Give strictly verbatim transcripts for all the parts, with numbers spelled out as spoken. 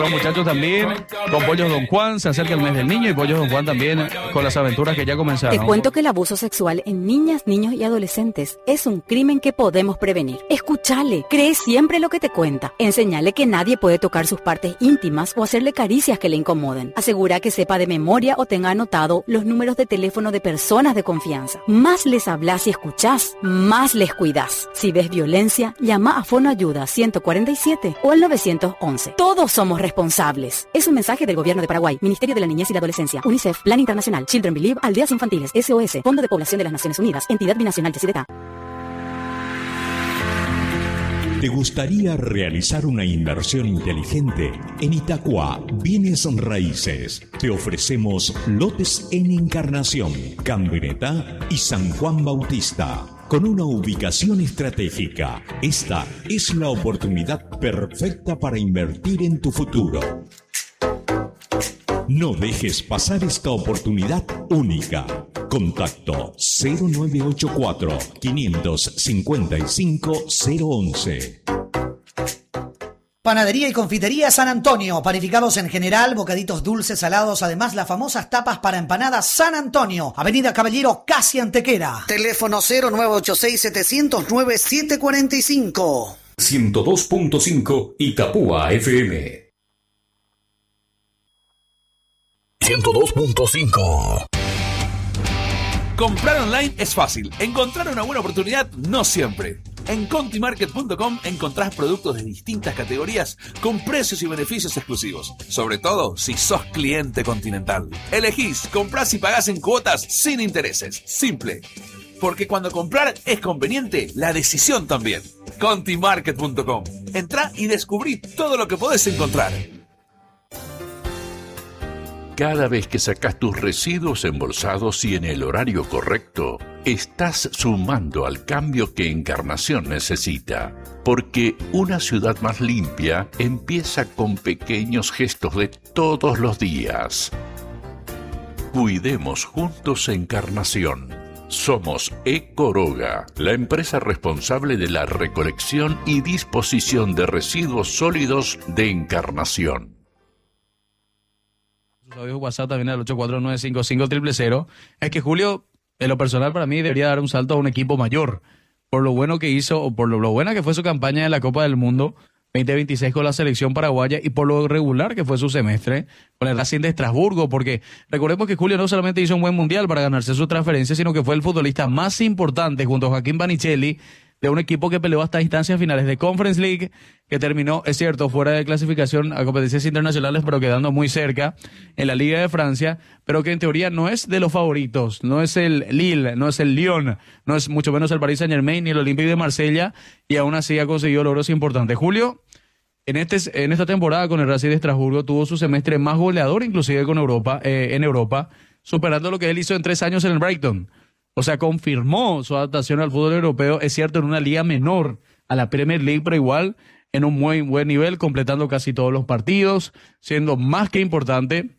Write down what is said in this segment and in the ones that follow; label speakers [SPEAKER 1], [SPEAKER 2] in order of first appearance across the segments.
[SPEAKER 1] Los muchachos también, con Pollos Don Juan, se acerca el mes del niño y Pollos Don Juan también con las aventuras que ya comenzaron.
[SPEAKER 2] Te cuento que el abuso sexual en niñas, niños y adolescentes es un crimen que podemos prevenir. Escúchale, cree siempre lo que te cuenta. Enseñale que nadie puede tocar sus partes íntimas o hacerle caricias que le incomoden. Asegura que sepa de memoria o tenga anotado los números de teléfono de personas de confianza. Más les hablas y escuchás, más les cuidás. Si ves violencia, llama a Fonoayuda ciento cuarenta y siete o al nueve once. Todos somos responsables. responsables. Es un mensaje del Gobierno de Paraguay, Ministerio de la Niñez y la Adolescencia, UNICEF, Plan Internacional, Children Believe, Aldeas Infantiles, S O S, Fondo de Población de las Naciones Unidas, Entidad Binacional Yacyretá.
[SPEAKER 3] ¿Te gustaría realizar una inversión inteligente? En Itacua, Bienes Raíces, te ofrecemos lotes en Encarnación, Cambreta y San Juan Bautista. Con una ubicación estratégica, esta es la oportunidad perfecta para invertir en tu futuro. No dejes pasar esta oportunidad única. Contacto cero nueve ocho cuatro, cinco cinco cinco, cero once.
[SPEAKER 4] Panadería y confitería San Antonio, panificados en general, bocaditos dulces, salados, además las famosas tapas para empanadas San Antonio, Avenida Caballero, casi Antequera. Teléfono cero nueve ocho seis, siete cero cero, nueve siete cuatro cinco.
[SPEAKER 5] ciento dos punto cinco Itapúa F M.
[SPEAKER 6] ciento dos punto cinco.
[SPEAKER 7] Comprar online es fácil, encontrar una buena oportunidad no siempre. En conti market punto com encontrás productos de distintas categorías con precios y beneficios exclusivos, sobre todo si sos cliente Continental. Elegís, comprás y pagás en cuotas sin intereses. Simple. Porque cuando comprar es conveniente, la decisión también. conti market punto com. Entrá y descubrí todo lo que podés encontrar.
[SPEAKER 6] Cada vez que sacas tus residuos embolsados y en el horario correcto, estás sumando al cambio que Encarnación necesita. Porque una ciudad más limpia empieza con pequeños gestos de todos los días. Cuidemos juntos Encarnación. Somos Ecoroga, la empresa responsable de la recolección y disposición de residuos sólidos de Encarnación.
[SPEAKER 1] WhatsApp también al ocho cuatro nueve cinco cinco cero cero cero. Es que Julio, en lo personal para mí, debería dar un salto a un equipo mayor. Por lo bueno que hizo, o por lo, lo buena que fue su campaña en la Copa del Mundo veinte veintiséis con la selección paraguaya y por lo regular que fue su semestre con el Racing de Estrasburgo, porque recordemos que Julio no solamente hizo un buen mundial para ganarse su transferencia, sino que fue el futbolista más importante junto a Joaquín Banicelli de un equipo que peleó hasta instancias finales de Conference League, que terminó, es cierto, fuera de clasificación a competencias internacionales, pero quedando muy cerca en la Liga de Francia, pero que en teoría no es de los favoritos, no es el Lille, no es el Lyon, no es mucho menos el Paris Saint-Germain ni el Olympique de Marsella, y aún así ha conseguido logros importantes. Julio, en este en esta temporada con el Racing de Estrasburgo, tuvo su semestre más goleador, inclusive con Europa, eh, en Europa, superando lo que él hizo en tres años en el Brighton. O sea, confirmó su adaptación al fútbol europeo, es cierto, en una liga menor a la Premier League, pero igual en un muy buen nivel, completando casi todos los partidos, siendo más que importante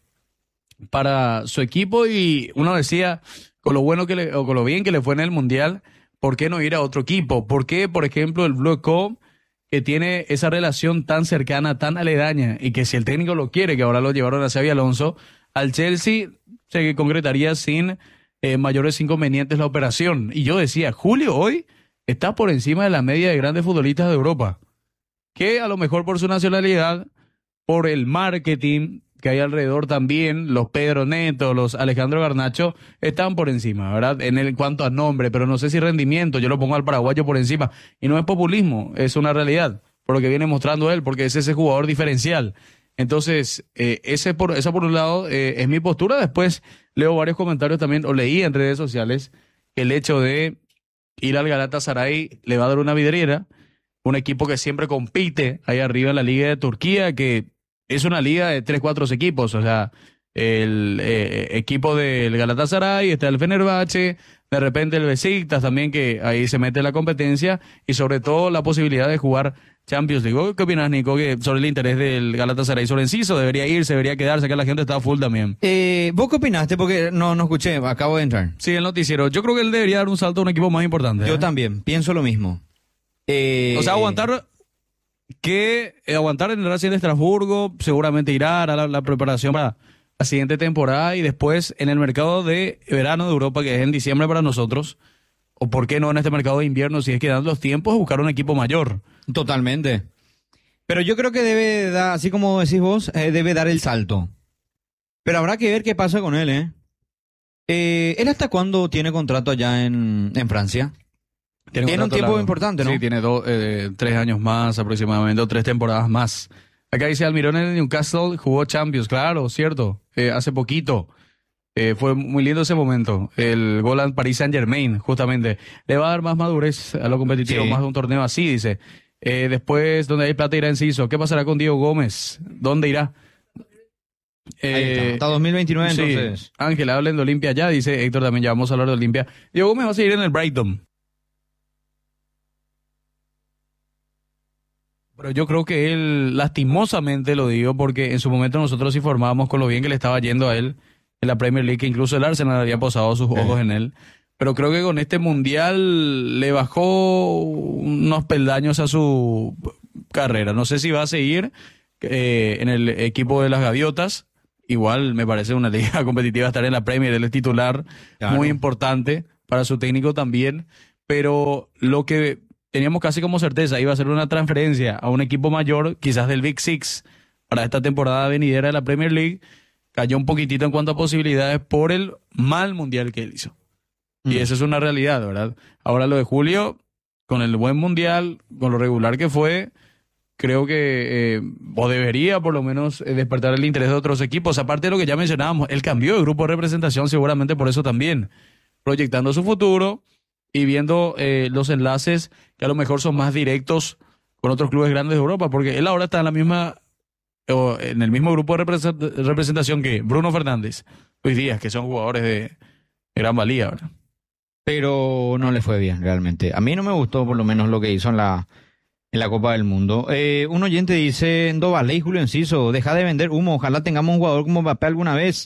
[SPEAKER 1] para su equipo. Y uno decía, con lo bueno que le, o con lo bien que le fue en el Mundial, ¿por qué no ir a otro equipo? ¿Por qué, por ejemplo, el Blue Co, que tiene esa relación tan cercana, tan aledaña, y que si el técnico lo quiere, que ahora lo llevaron a Xabi Alonso, al Chelsea se concretaría sin Eh, mayores inconvenientes la operación? Y yo decía, Julio hoy está por encima de la media de grandes futbolistas de Europa, que a lo mejor por su nacionalidad, por el marketing que hay alrededor también, los Pedro Neto, los Alejandro Garnacho, están por encima, ¿verdad? En, el, en cuanto a nombre, pero no sé si rendimiento, yo lo pongo al paraguayo por encima. Y no es populismo, es una realidad, por lo que viene mostrando él, porque es ese jugador diferencial. Entonces, eh, ese por, esa por un lado eh, es mi postura. Después leo varios comentarios también, o leí en redes sociales, que el hecho de ir al Galatasaray le va a dar una vidriera, un equipo que siempre compite ahí arriba en la Liga de Turquía, que es una liga de tres, cuatro equipos, o sea, el eh, equipo del Galatasaray, está el Fenerbahce, de repente el Besiktas también, que ahí se mete en la competencia, y sobre todo la posibilidad de jugar Champions League. ¿Qué opinas, Nico, que sobre el interés del Galatasaray sobre Enciso? ¿Debería irse, debería quedarse? Que la gente está full también.
[SPEAKER 8] Eh, ¿Vos qué opinaste? Porque no, no escuché, acabo de entrar.
[SPEAKER 1] Sí, el noticiero. Yo creo que él debería dar un salto a un equipo más importante.
[SPEAKER 8] Yo
[SPEAKER 1] ¿eh?
[SPEAKER 8] también, pienso lo mismo. Eh,
[SPEAKER 1] o sea, aguantar que eh, aguantar en el Racing de Estrasburgo, seguramente irá a la, la preparación para la siguiente temporada y después en el mercado de verano de Europa, que es en diciembre para nosotros, o por qué no en este mercado de invierno, si es que dan los tiempos, buscar un equipo mayor.
[SPEAKER 8] Totalmente. Pero yo creo que debe dar, así como decís vos, eh, debe dar el salto. Pero habrá que ver qué pasa con él, ¿eh? eh ¿Él hasta cuándo tiene contrato allá en, en Francia? Tiene, tiene un tiempo largo. Importante, ¿no?
[SPEAKER 1] Sí, tiene dos, eh, tres años más aproximadamente, o tres temporadas más. Acá dice Almirón en el Newcastle, jugó Champions, claro, cierto, eh, hace poquito. Eh, fue muy lindo ese momento. El gol al Paris Saint-Germain, justamente. Le va a dar más madurez a lo competitivo, sí. Más de un torneo así, dice. Eh, después, donde hay plata irá Enciso. ¿Qué pasará con Diego Gómez? ¿Dónde irá?
[SPEAKER 8] Eh, hasta dos mil veintinueve,
[SPEAKER 1] sí.
[SPEAKER 8] Entonces.
[SPEAKER 1] Ángel, hablen de Olimpia ya, dice Héctor, también ya vamos a hablar de Olimpia. Diego Gómez va a seguir en el Brighton. Pero yo creo que él, lastimosamente lo digo, porque en su momento nosotros informábamos con lo bien que le estaba yendo a él en la Premier League, que incluso el Arsenal había posado sus ojos en él. Pero creo que con este Mundial le bajó unos peldaños a su carrera. No sé si va a seguir eh, en el equipo de las Gaviotas. Igual me parece una liga competitiva estar en la Premier, él es titular, claro. Muy importante para su técnico también. Pero lo que teníamos casi como certeza iba a ser una transferencia a un equipo mayor, quizás del Big Six, para esta temporada venidera de la Premier League, cayó un poquitito en cuanto a posibilidades por el mal Mundial que él hizo. Y eso es una realidad, ¿verdad? Ahora lo de Julio, con el buen Mundial, con lo regular que fue, creo que, eh, o debería por lo menos eh, despertar el interés de otros equipos. Aparte de lo que ya mencionábamos, él cambió de grupo de representación seguramente por eso también, proyectando su futuro y viendo eh, los enlaces que a lo mejor son más directos con otros clubes grandes de Europa, porque él ahora está en la misma, o en el mismo grupo de representación que Bruno Fernández, Luis Díaz, que son jugadores de, de gran valía, ¿verdad?
[SPEAKER 8] Pero no le fue bien realmente. A mí no me gustó por lo menos lo que hizo en la en la Copa del Mundo. Eh, un oyente dice, Dovalé y Julio Enciso, deja de vender humo, ojalá tengamos un jugador como Mbappé alguna vez.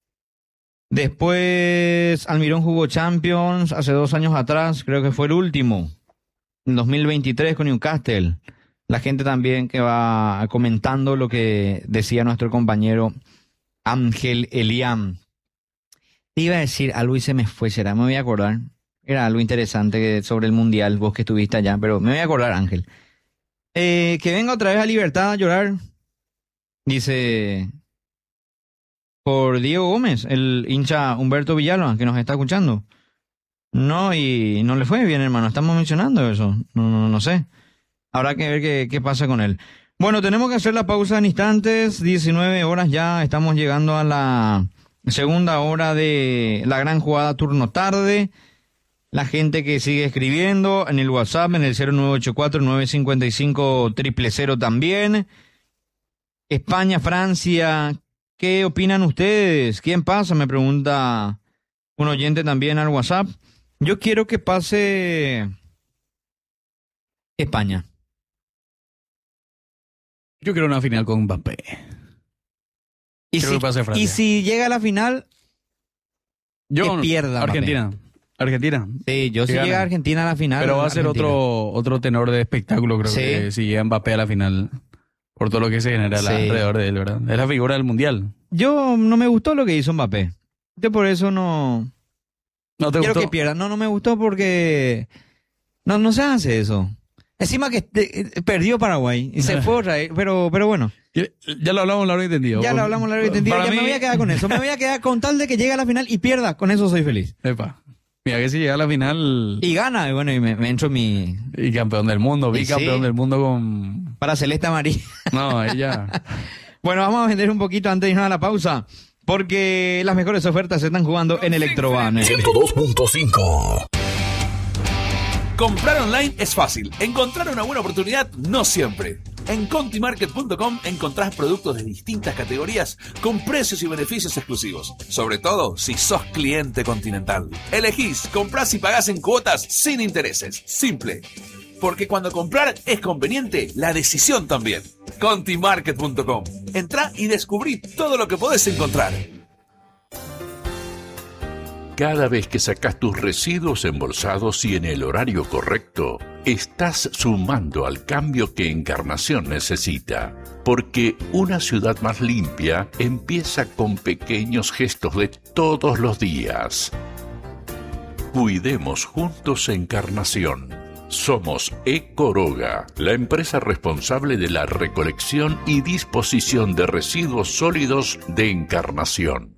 [SPEAKER 8] Después Almirón jugó Champions hace dos años atrás, creo que fue el último, en dos mil veintitrés con Newcastle. La gente también que va comentando lo que decía nuestro compañero Ángel Eliam. Te iba a decir algo y se me fue, será, me voy a acordar. Era algo interesante sobre el Mundial, vos que estuviste allá, pero me voy a acordar, Ángel. Eh, que venga otra vez a Libertad a llorar, dice, por Diego Gómez, el hincha Humberto Villalba, que nos está escuchando. No, y no le fue bien, hermano, estamos mencionando eso, no, no, no sé. Habrá que ver qué, qué pasa con él. Bueno, tenemos que hacer la pausa en instantes, diecinueve horas ya, estamos llegando a la segunda hora de la gran jugada turno tarde. La gente que sigue escribiendo en el WhatsApp, en el cero nueve ocho cuatro, nueve cinco cinco, cero cero cero también. España, Francia, ¿qué opinan ustedes? ¿Quién pasa? Me pregunta un oyente también al WhatsApp. Yo quiero que pase España.
[SPEAKER 1] Yo quiero una final con Mbappé.
[SPEAKER 8] Y si, y si llega a la final,
[SPEAKER 1] yo,
[SPEAKER 8] que pierda
[SPEAKER 1] Argentina.
[SPEAKER 8] Mbappé.
[SPEAKER 1] Argentina.
[SPEAKER 8] Sí, yo sí si llega a Argentina a la final.
[SPEAKER 1] Pero va a ser otro otro tenor de espectáculo, creo, ¿sí? Que si llega Mbappé a la final, por todo lo que se genera sí. alrededor de él, ¿verdad? Es la figura del Mundial.
[SPEAKER 8] Yo no me gustó lo que hizo Mbappé. Yo por eso no...
[SPEAKER 1] ¿No te
[SPEAKER 8] quiero
[SPEAKER 1] gustó?
[SPEAKER 8] Que pierda. No, no me gustó porque... No, no se hace eso. Encima que te, perdió Paraguay y se fue otra vez, pero, pero bueno.
[SPEAKER 1] Ya, ya lo hablamos largo y entendido.
[SPEAKER 8] Ya lo hablamos largo y entendido. Para ya mí... me voy a quedar con eso. Me voy a quedar con tal de que llegue a la final y pierda. Con eso soy feliz.
[SPEAKER 1] Epa. Mira que si llega a la final...
[SPEAKER 8] Y gana, y bueno, y me, me entro mi...
[SPEAKER 1] Y campeón del mundo, bicampeón sí. del mundo con...
[SPEAKER 8] Para Celeste María.
[SPEAKER 1] No, ella...
[SPEAKER 8] Bueno, vamos a vender un poquito antes de irnos a la pausa, porque las mejores ofertas se están jugando en Electroban.
[SPEAKER 5] ciento dos punto cinco.
[SPEAKER 7] Comprar online es fácil. Encontrar una buena oportunidad no siempre. En Contimarket punto com encontrás productos de distintas categorías con precios y beneficios exclusivos. Sobre todo si sos cliente Continental. Elegís, comprás y pagás en cuotas sin intereses. Simple. Porque cuando comprar es conveniente, la decisión también. Contimarket punto com. Entrá y descubrí todo lo que podés encontrar.
[SPEAKER 6] Cada vez que sacás tus residuos embolsados y en el horario correcto, estás sumando al cambio que Encarnación necesita, porque una ciudad más limpia empieza con pequeños gestos de todos los días. Cuidemos juntos Encarnación. Somos Ecoroga, la empresa responsable de la recolección y disposición de residuos sólidos de Encarnación.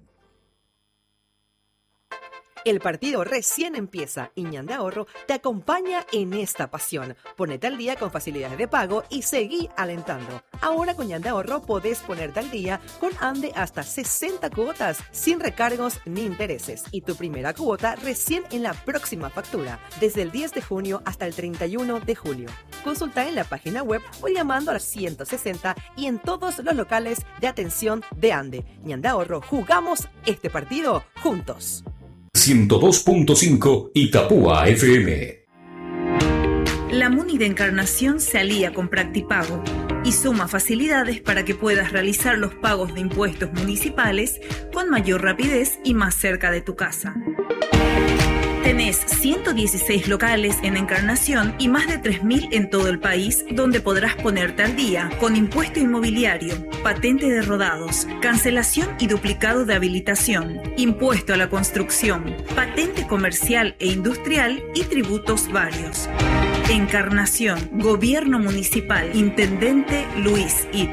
[SPEAKER 9] El partido recién empieza y Ñan de Ahorro te acompaña en esta pasión. Ponete al día con facilidades de pago y seguí alentando. Ahora con Ñan de Ahorro podés ponerte al día con Ande hasta sesenta cuotas sin recargos ni intereses. Y tu primera cuota recién en la próxima factura, desde el diez de junio hasta el treinta y uno de julio. Consulta en la página web o llamando al ciento sesenta y en todos los locales de atención de Ande. Ñan de Ahorro, jugamos este partido juntos.
[SPEAKER 5] ciento dos punto cinco Itapúa F M.
[SPEAKER 10] La Muni de Encarnación se alía con Practipago y suma facilidades para que puedas realizar los pagos de impuestos municipales con mayor rapidez y más cerca de tu casa. Tenés ciento dieciséis locales en Encarnación y más de tres mil en todo el país, donde podrás ponerte al día con impuesto inmobiliario, patente de rodados, cancelación y duplicado de habilitación, impuesto a la construcción, patente comercial e industrial y tributos varios. Encarnación, Gobierno Municipal, Intendente Luis It.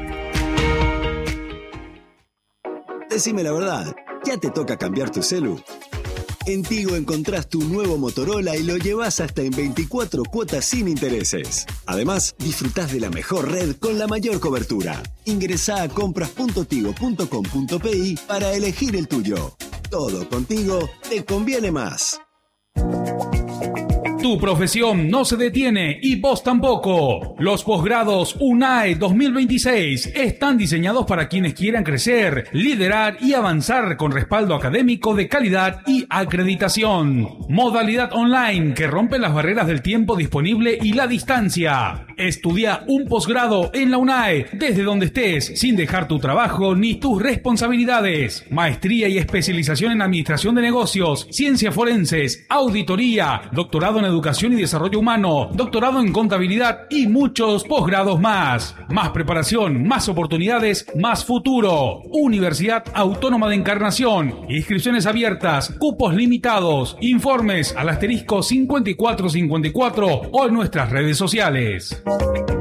[SPEAKER 11] Decime la verdad, ¿ya te toca cambiar tu celu? En Tigo encontrás tu nuevo Motorola y lo llevas hasta en veinticuatro cuotas sin intereses. Además, disfrutás de la mejor red con la mayor cobertura. Ingresá a compras punto tigo punto com punto pi para elegir el tuyo. Todo contigo te conviene más.
[SPEAKER 12] Tu profesión no se detiene y vos tampoco. Los posgrados UNAE dos mil veintiséis están diseñados para quienes quieran crecer, liderar y avanzar con respaldo académico de calidad y acreditación. Modalidad online que rompe las barreras del tiempo disponible y la distancia. Estudia un posgrado en la UNAE desde donde estés, sin dejar tu trabajo ni tus responsabilidades. Maestría y especialización en administración de negocios, ciencias forenses, auditoría, doctorado en Educación y Desarrollo Humano, doctorado en Contabilidad y muchos posgrados más. Más preparación, más oportunidades, más futuro. Universidad Autónoma de Encarnación. Inscripciones abiertas, cupos limitados. Informes al asterisco cincuenta y cuatro cincuenta y cuatro o en nuestras redes sociales.